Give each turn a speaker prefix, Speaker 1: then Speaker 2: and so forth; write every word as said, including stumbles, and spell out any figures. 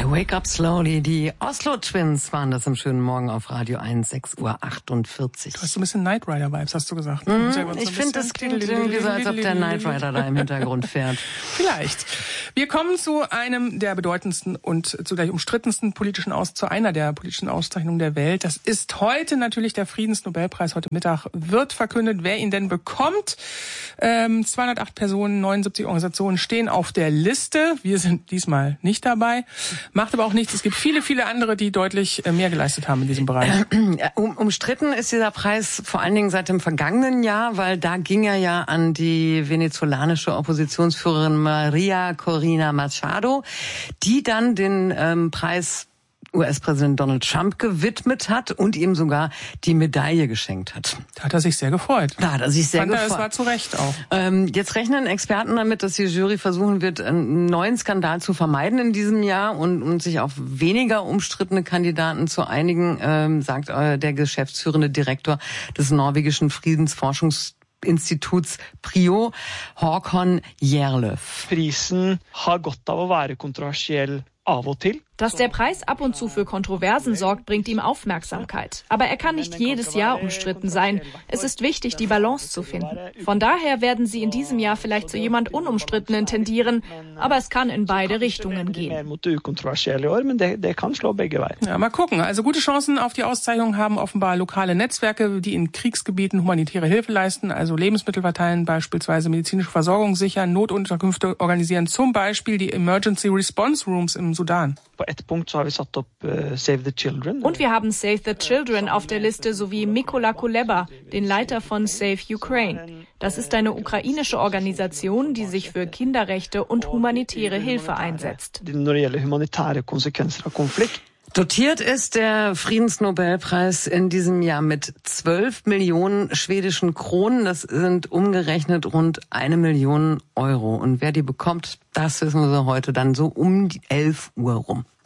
Speaker 1: Wake Up Slowly, die Oslo Twins waren das im schönen Morgen auf Radio eins, sechs Uhr achtundvierzig.
Speaker 2: Du hast so ein bisschen Knight Rider Vibes, hast du gesagt.
Speaker 1: Mm, so ich finde, das klingt irgendwie so, als ob der Knight Rider da im Hintergrund fährt.
Speaker 2: Vielleicht. Wir kommen zu einem der bedeutendsten und zugleich umstrittensten politischen Aus, zu einer der politischen Auszeichnungen der Welt. Das ist heute natürlich der Friedensnobelpreis. Heute Mittag wird verkündet, wer ihn denn bekommt. Ähm, zweihundertacht Personen, neunundsiebzig Organisationen stehen auf der Liste. Wir sind diesmal nicht dabei. Macht aber auch nichts. Es gibt viele, viele andere, die deutlich mehr geleistet haben in diesem Bereich.
Speaker 1: Um, umstritten ist dieser Preis vor allen Dingen seit dem vergangenen Jahr, weil da ging er ja an die venezolanische Oppositionsführerin Maria Corina Machado, die dann den ähm, Preis U S-Präsident Donald Trump gewidmet hat und ihm sogar die Medaille geschenkt hat.
Speaker 2: Da hat er sich sehr gefreut.
Speaker 1: Da hat er sich sehr
Speaker 2: Fand
Speaker 1: gefreut.
Speaker 2: Er, es war zu Recht auch.
Speaker 1: Ähm, jetzt rechnen Experten damit, dass die Jury versuchen wird, einen neuen Skandal zu vermeiden in diesem Jahr und, und sich auf weniger umstrittene Kandidaten zu einigen, ähm, sagt äh, der geschäftsführende Direktor des norwegischen Friedensforschungsinstituts Prio, Håkon Gjerløv.
Speaker 3: Prisen har godt av å være kontroversiell av og til.
Speaker 4: Dass der Preis ab und zu für Kontroversen sorgt, bringt ihm Aufmerksamkeit. Aber er kann nicht jedes Jahr umstritten sein. Es ist wichtig, die Balance zu finden. Von daher werden sie in diesem Jahr vielleicht zu jemand Unumstrittenen tendieren, aber es kann in beide Richtungen gehen.
Speaker 2: Ja, mal gucken. Also gute Chancen auf die Auszeichnung haben offenbar lokale Netzwerke, die in Kriegsgebieten humanitäre Hilfe leisten, also Lebensmittel verteilen, beispielsweise medizinische Versorgung sichern, Notunterkünfte organisieren, zum Beispiel die Emergency Response Rooms im Sudan.
Speaker 4: Und wir haben Save the Children auf der Liste sowie Mykola Kuleba, den Leiter von Save Ukraine. Das ist eine ukrainische Organisation, die sich für Kinderrechte und humanitäre Hilfe einsetzt.
Speaker 1: Dotiert ist der Friedensnobelpreis in diesem Jahr mit zwölf Millionen schwedischen Kronen. Das sind umgerechnet rund eine Million Euro. Und wer die bekommt, das wissen wir heute dann so um die elf Uhr rum.